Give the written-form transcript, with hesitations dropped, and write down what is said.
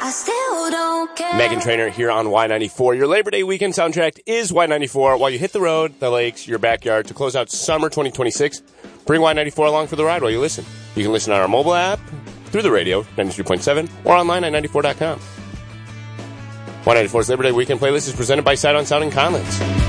I still don't care. Megan Trainor here on Y94. Your Labor Day weekend soundtrack is Y94. While you hit the road, the lakes, your backyard to close out summer 2026, bring Y94 along for the ride while you listen. You can listen on our mobile app, through the radio, 93.7, or online at 94.com. Y94's Labor Day weekend playlist is presented by Sight on Sound in Conlins.